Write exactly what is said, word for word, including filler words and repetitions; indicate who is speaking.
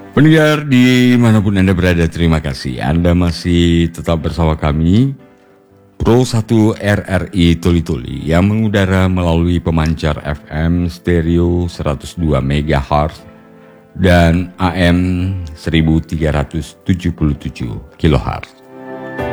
Speaker 1: Pendengar dimanapun Anda berada, terima kasih. Anda masih tetap bersama kami, Pro satu R R I Tuli Tuli, yang mengudara melalui pemancar F M stereo seratus dua megahertz dan A M seribu tiga ratus tujuh puluh tujuh kilohertz.